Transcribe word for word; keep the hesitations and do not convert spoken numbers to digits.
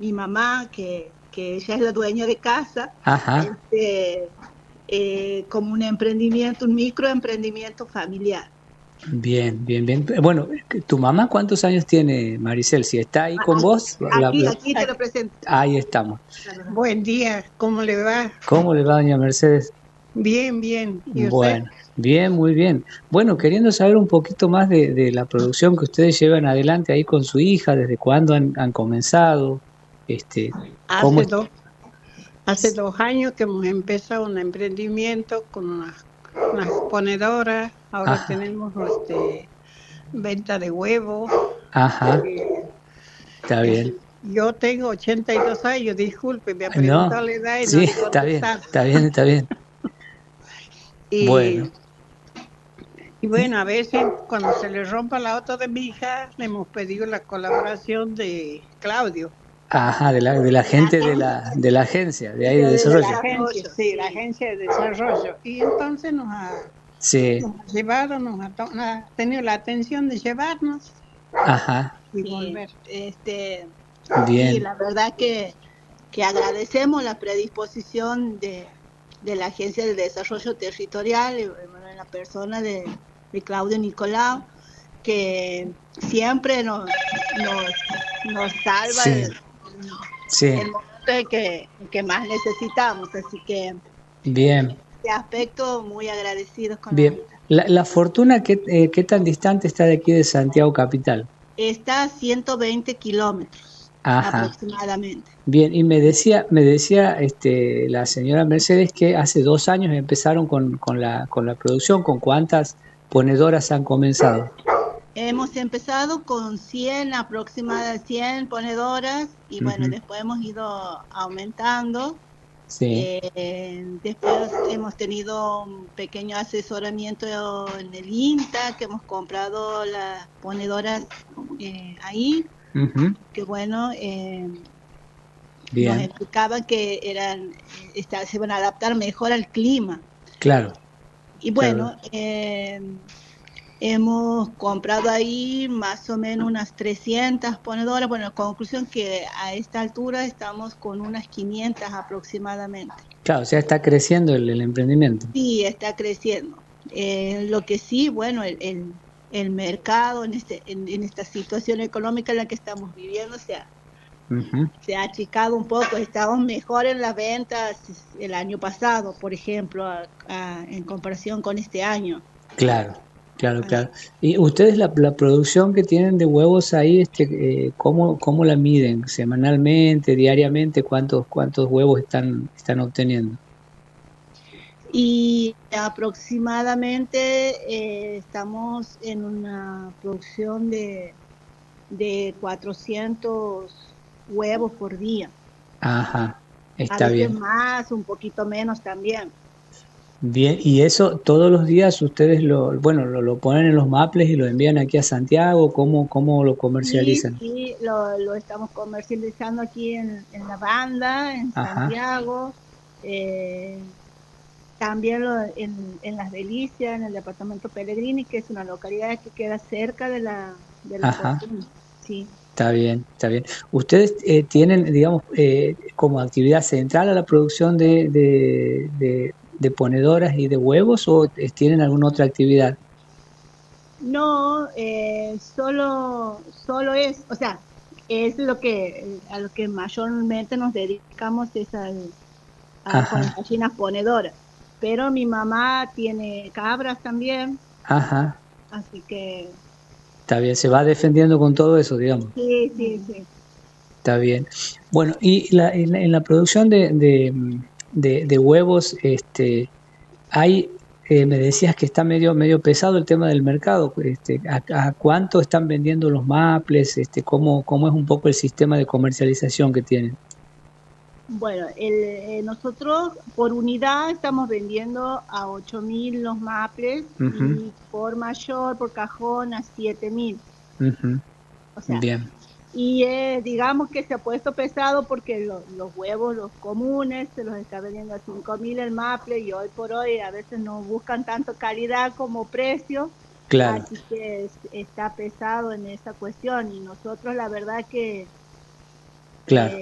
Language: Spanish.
mi mamá, que, que ella es la dueña de casa, Ajá. este, eh, como un emprendimiento, un microemprendimiento familiar. Bien, bien, bien. Bueno, ¿tu mamá cuántos años tiene, Maricel? Si está ahí con vos, la- Aquí, la- aquí te lo presento. ahí estamos. Buen día, ¿cómo le va? ¿Cómo le va, doña Mercedes? Bien, bien. ¿Y usted? Bueno, bien, muy bien. Bueno, queriendo saber un poquito más de, de la producción que ustedes llevan adelante ahí con su hija, desde cuándo han, han comenzado, este, cómo Hace es. dos, hace dos años que hemos empezado un emprendimiento con unas, unas ponedoras. Ahora Ajá, tenemos este, venta de huevos. ajá, eh, está bien. es- yo tengo ochenta y dos años, disculpe, me ha ¿No? preguntado la edad y no Sí, le he está bien, contestado. está bien, está bien. Bueno, Y, y bueno, a veces cuando se le rompa la auto de mi hija, le hemos pedido la colaboración de Claudio. ajá, de la, de la De la gente de agencia la, de la agencia, de ahí de de De la desarrollo. agencia, desarrollo, sí, la sí. agencia de desarrollo. Y entonces nos ha, Sí, nos ha llevado, nos ha, to- ha tenido la atención de llevarnos ajá, y Sí, volver. este, sí, bien, la verdad que, que agradecemos la predisposición de, de la Agencia de Desarrollo Territorial, eh, bueno, en la persona de, de Claudio Nicolau, que siempre nos, nos, nos salva sí, el, sí, el momento en que, en que más necesitamos. Así que en bien, este aspecto, muy agradecidos con la... bien. La, la fortuna, ¿qué, eh, qué tan distante está de aquí de Santiago Capital? Está a ciento veinte kilómetros Ajá, aproximadamente. bien. Y me decía, me decía este, la señora Mercedes que hace dos años empezaron con, con la, con la producción, ¿con cuántas ponedoras han comenzado? Hemos empezado con cien, aproximadamente cien ponedoras y bueno, Ujú, después hemos ido aumentando. sí, Eh, después hemos tenido un pequeño asesoramiento en el INTA, que hemos comprado las ponedoras eh, ahí, ujú, que bueno, eh, nos bien, explicaban que eran, está, se van a adaptar mejor al clima. claro, Y claro. bueno, eh, hemos comprado ahí más o menos unas trescientas ponedoras. Bueno, la conclusión que a esta altura estamos con unas quinientas aproximadamente. Claro, o sea, está creciendo el, el emprendimiento. Sí, está creciendo. Eh, lo que sí, bueno, el, el, el mercado en, este, en, en, esta situación económica en la que estamos viviendo se ha, Ujú, se ha achicado un poco. Estamos mejor en las ventas el año pasado, por ejemplo, a, a, en comparación con este año. claro, claro, claro. Y ustedes la, la producción que tienen de huevos ahí, este, eh, ¿cómo, cómo la miden? ¿Semanalmente, diariamente? ¿Cuántos, cuántos huevos están, están obteniendo? Y aproximadamente eh, estamos en una producción de, de cuatrocientos huevos por día. Ajá, A está veces bien. más, un poquito menos también. Bien, y eso todos los días ustedes lo, bueno, lo, lo ponen en los maples y lo envían aquí a Santiago, ¿cómo, cómo lo Sí, comercializan? sí, lo, lo estamos comercializando aquí en, en la banda, en Ajá, Santiago, eh, también lo, en, en, Las Delicias, en el departamento Pellegrini, que es una localidad que queda cerca de la, de la ajá, fortuna. Sí. está bien, está bien. ¿Ustedes eh, tienen, digamos, eh, como actividad central a la producción de, de, de, de ponedoras y de huevos o eh, tienen alguna otra actividad? No, eh, solo, solo es, o sea, es lo que a lo que mayormente nos dedicamos es al, a, con las Ajá, gallinas ponedoras. Pero mi mamá tiene cabras también, ajá, así que está bien, se va defendiendo con todo eso, digamos. sí, sí, sí. Está bien. Bueno, y la, en, la, en la producción de, de, de, de huevos, este, hay, eh, me decías que está medio, medio pesado el tema del mercado. Este, ¿a, a cuánto están vendiendo los maples? Este, ¿cómo, cómo es un poco el sistema de comercialización que tienen? Bueno, el, eh, nosotros por unidad estamos vendiendo a ocho mil los maples Ujú, y por mayor, por cajón, a siete mil. ujú, O sea, bien, y eh, digamos que se ha puesto pesado porque lo, los huevos, los comunes, se los está vendiendo a cinco mil el maple y hoy por hoy a veces no buscan tanto calidad como precio, claro. así que es, está pesado en esa cuestión y nosotros la verdad que Claro. eh,